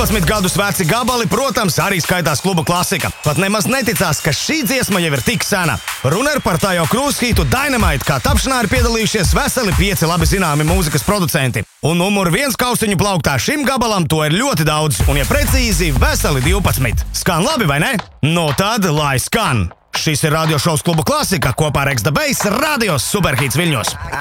12 gadus veci gabali, protams, arī skaitās kluba klasika. Pat nemaz neticās, ka šī dziesma jau ir tik sena. Runa ir par Tajo Krūz hītu Dynamite, kā tapšanā ir piedalījušies veseli 5 labi zināmi mūzikas producenti. Un numur 1 kaustiņu plauktā šim gabalam to ir ļoti daudz, un ja precīzi, veseli 12. Skan labi, vai ne? Nu tad, lai skan! Šis ir radiošovs Kluba Klasika kopā ar X The Bass, radios Superhīts Viļņos.